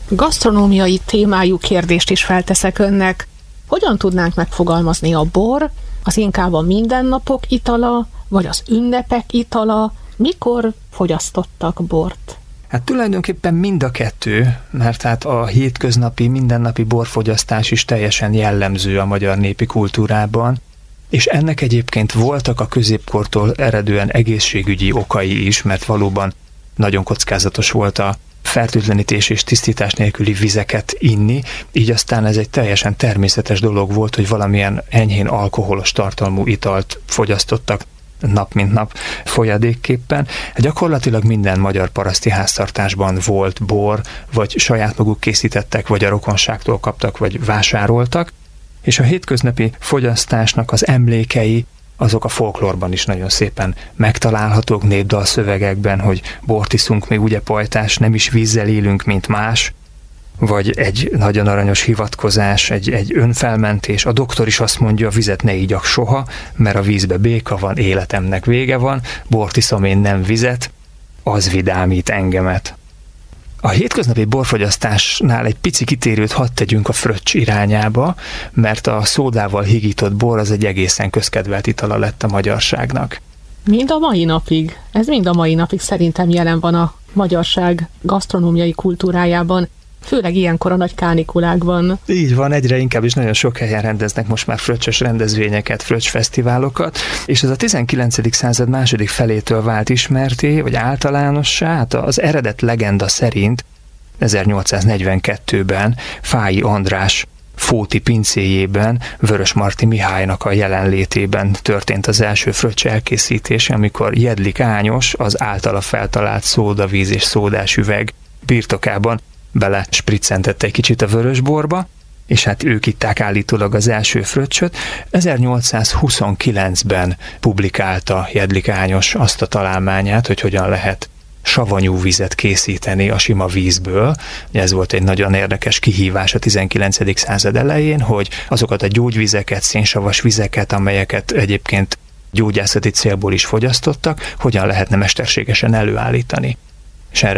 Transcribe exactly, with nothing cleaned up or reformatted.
Gasztronómiai témájú kérdést is felteszek önnek. Hogyan tudnánk megfogalmazni a bor, az inkább a mindennapok itala, vagy az ünnepek itala? Mikor fogyasztottak bort? Hát tulajdonképpen mind a kettő, mert hát a hétköznapi, mindennapi borfogyasztás is teljesen jellemző a magyar népi kultúrában, és ennek egyébként voltak a középkortól eredően egészségügyi okai is, mert valóban nagyon kockázatos volt a fertőtlenítés és tisztítás nélküli vizeket inni, így aztán ez egy teljesen természetes dolog volt, hogy valamilyen enyhén alkoholos tartalmú italt fogyasztottak nap mint nap folyadékképpen. Gyakorlatilag minden magyar paraszti háztartásban volt bor, vagy saját maguk készítettek, vagy a rokonságtól kaptak, vagy vásároltak, és a hétköznapi fogyasztásnak az emlékei azok a folklórban is nagyon szépen megtalálhatók, népdalszövegekben, hogy bort iszunk, mi ugye pajtás, nem is vízzel élünk, mint más, vagy egy nagyon aranyos hivatkozás, egy, egy önfelmentés. A doktor is azt mondja, a vizet ne igyak soha, mert a vízbe béka van, életemnek vége van, bort iszom én, nem vizet, az vidámít engemet. A hétköznapi borfogyasztásnál egy pici kitérőt hadd tegyünk a fröccs irányába, mert a szódával higított bor az egy egészen közkedvelt itala lett a magyarságnak. Mind a mai napig. Ez mind a mai napig szerintem jelen van a magyarság gasztronómiai kultúrájában, főleg ilyenkor a nagy kánikulákban. Így van, egyre inkább is nagyon sok helyen rendeznek most már fröccsös rendezvényeket, fröccsfesztiválokat, és ez a tizenkilencedik század második felétől vált ismerté, vagy általánossá. Hát az eredet legenda szerint ezernyolcszáznegyvenkettőben Fáy András Fóti pincéjében Vörösmarty Mihálynak a jelenlétében történt az első fröccs elkészítése, amikor Jedlik Ányos az általa feltalált szódavíz és szódás üveg birtokában bele spriccentette egy kicsit a vörösborba, és hát ők itták állítólag az első fröccsöt. ezernyolcszázhuszonkilencben publikálta Jedlik Ányos azt a találmányát, hogy hogyan lehet savanyú vizet készíteni a sima vízből. Ez volt egy nagyon érdekes kihívás a tizenkilencedik század elején, hogy azokat a gyógyvizeket, szénsavas vizeket, amelyeket egyébként gyógyászati célból is fogyasztottak, hogyan lehetne mesterségesen előállítani. És erre